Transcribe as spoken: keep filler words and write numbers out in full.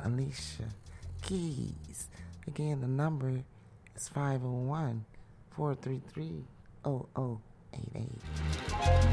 Alicia Keys. Again, the number is five oh one, four three three, oh oh eight eight.